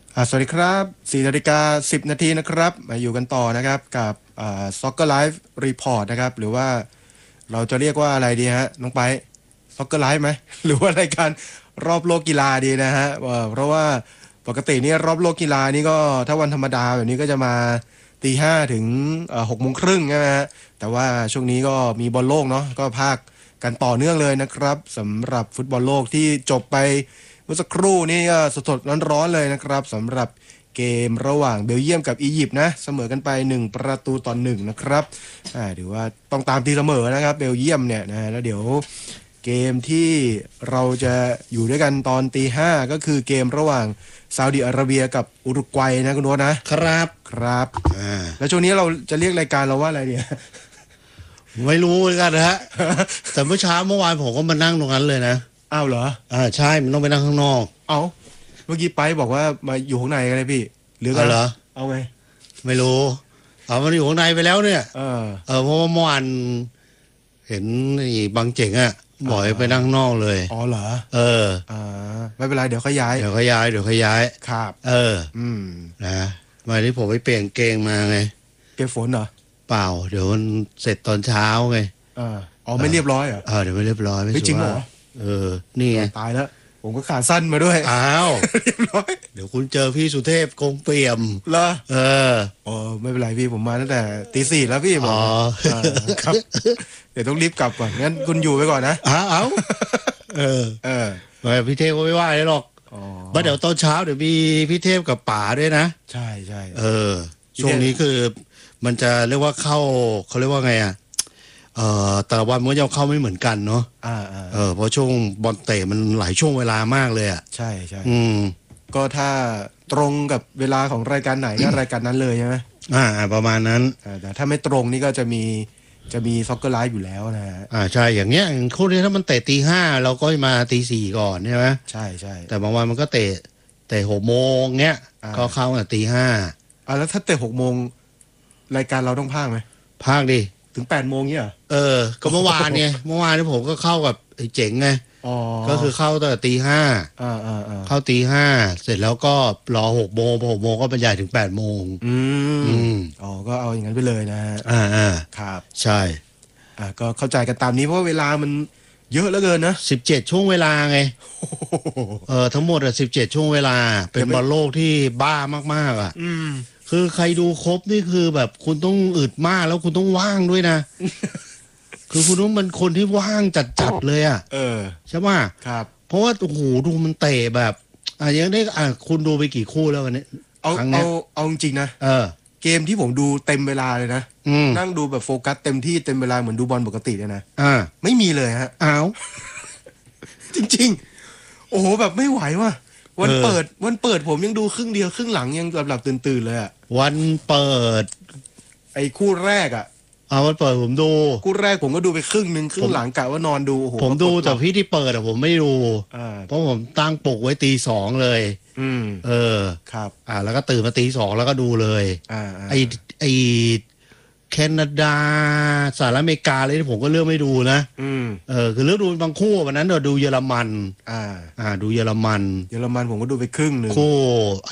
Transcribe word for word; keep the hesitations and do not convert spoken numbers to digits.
อ่าสวัสดีครับสี่นาฬิกาสิบนาทีนะครับมาอยู่กันต่อนะครับกับอ่า Soccer Live Report นะครับหรือว่าเราจะเรียกว่าอะไรดีฮะน้องไป Soccer Live ไหม หรือว่ารายการรอบโลกกีฬาดีนะฮะเอ่อเพราะว่าปกติเนี่ยรอบโลกกีฬานี่ก็ถ้าวันธรรมดาแบบนี้ก็จะมาตีห้าถึงหกโมงครึ่งใช่ไหมฮะแต่ว่าช่วงนี้ก็มีบอลโลกเนาะก็พากกันต่อเนื่องเลยนะครับสำหรับฟุตบอลโลกที่จบไปเมื่อสักครู่นี่ก็สดๆร้อนๆเลยนะครับสำหรับเกมระหว่างเบลเยียมกับอียิปต์นะเสมอกันไปหนึ่งประตูต่อหนึ่งนะครับอ่าถือว่าต้องตามตีเสมอนะครับเบลเยียมเนี่ยนะแล้วเดี๋ยวเกมที่เราจะอยู่ด้วยกันตอนตีห้าก็คือเกมระหว่างซาอุดิอาระเบียกับอุรุกวัยนะคุณโน้ตนะครับครับอ่าแล้วช่วงนี้เราจะเรียกรายการเราว่าอะไรเนี่ยไม่รู้เหมือนกันนะฮะ แต่เมื่อเช้าเมื่อวานผมก็มานั่งตรงนั้นเลยนะอ้าวเหรออ่าใช่มันต้องไปนั่งข้างนอกเอาเมื่อกี้ไปบอกว่ามาอยู่ข้างในกันเลยพี่หรือกันเหรอเอาไงไม่รู้เอามันอยู่ข้างในไปแล้วเนี่ยเออเออเพราะว่าเมื่อวานเห็นไอ้บางเจ๋งอ่ะบอกให้ไปนั่งข้างนอกเลยอ๋อเหรอเอออ่าไม่เป็นไรเดี๋ยวเขาย้ายเดี๋ยวเขาย้ายเดี๋ยวเขาย้ายครับเอออืมนะมาที่ผมไปเปลี่ยนเกงมาไงเปียกฝนเหรอเปล่าเดี๋ยวมันเสร็จตอนเช้าไงอ่าอ๋อไม่เรียบร้อยเหรอเออเดี๋ยวไม่เรียบร้อยไม่จริงเหรอเออนี่ไงตายแล้วผมก็ขาสั้นมาด้วยอ้าวเรียบร้อยเดี๋ยวคุณเจอพี่สุเทพคงเปี่ยมเหรอเอออ๋อไม่เป็นไรพี่ผมมาตั้งแต่ตีสี่แล้วพี่บอกอ๋อครับเดี๋ยวต้องรีบกลับก่อนงั้นคุณอยู่ไปก่อนนะอ้าวเอาเออเออไม่พี่เทพก็ไม่ว่าเลยหรอกอ๋อมาเดี๋ยวตอนเช้าเดี๋ยวมีพี่เทพกับป๋าด้วยนะใช่ใช่เออช่วงนี้คือมันจะเรียกว่าเข้าเขาเรียกว่าไงอ่ะเอ่อแต่ละวันมันก็จะเข้าไม่เหมือนกันเนาะอ่าอ่าเออเพราะช่วงบอลเตะมันหลายช่วงเวลามากเลยอ่ะใช่ใช่อืมก็ถ้าตรงกับเวลาของรายการไหนก็รายการนั้นเลยใช่ไหมอ่าประมาณนั้นแต่ถ้าไม่ตรงนี่ก็จะมีจะมีซ็อกเกอร์ไลฟ์อยู่แล้วนะฮะอ่าใช่อย่างเงี้ยคู่นี้ถ้ามันเตะตีห้าเราก็มาตีสี่ก่อนใช่ไหมใช่ใช่แต่บางวันมันก็เตะเตะหกโมงเงี้ยก็เข้าตั้งแต่ตีห้าอ่าแล้วถ้าเตะหกโมงรายการเราต้องพากไหมพากดิถึงแปดโมงเนี่ยเออก็เมื่อวานเนี่ยเมื่อวานที่ผมก็เข้ากับไอ้เจ๋งไงก็คือเข้าตั้งแต่ตีห้าอ่าอ่าอ่าเข้าตีห้าเสร็จแล้วก็รอหกโมงพอหกโมงก็บรรยายถึงแปดโมงอืมอืมอ๋อก็เอาอย่างนั้นไปเลยนะฮะอ่าอ่าครับใช่อ่าก็เข้าใจกันตามนี้เพราะเวลามันเยอะเหลือเกินนะสิบเจ็ดช่วงเวลาไงเออทั้งหมดอ่ะสิบเจ็ดช่วงเวลาเป็นบอลโลกที่บ้ามากๆอ่ะอืมคือใครดูครบนี่คือแบบคุณต้องอึดมากแล้วคุณต้องว่างด้วยนะ คือคุณต้องเป็นคนที่ว่างจัดๆเลยอ่ะเออใช่ไหมครับเพราะว่าโอ้โหดูมันเตะแบบอ่ะยังได้อ่ะคุณดูไปกี่คู่แล้ววันนี้เอาเอาเอาจริงนะเออเกมที่ผมดูเต็มเวลาเลยนะนั่งดูแบบโฟกัสเต็มที่เต็มเวลาเหมือนดูบอลปกติเลยนะอ่าไม่มีเลยฮะอ้าวจริงๆโอ้โหแบบไม่ไหวว่ะวันเปิดวันเปิดผมยังดูครึ่งเดียวครึ่งหลังยังหลับๆตื่นๆเลยอ่ะวันเปิดไอ้คู่แรกอ่ะอ่าวันเปิดผมดูคู่แรกผมก็ดูไปครึ่งหนึ่งครึ่งหลังกะว่านอนดูโอ้โหผมดูแต่พี่ที่เปิดอ่ะผมไม่ดูเพราะผมตั้งปลุกไว้ตีสองเลยอืมเออครับอ่าแล้วก็ตื่นมาตีสองแล้วก็ดูเลยอ่าไอไอแคนาดาสหรัฐอเมริกาเลยที่ผมก็เลือกไม่ดูนะอืมเออคือเลือกดูบางคู่วันนั้นเราดูเยอรมันอ่าอ่าดูเยอรมันเยอรมันผมก็ดูไปครึ่งหนึ่งคู่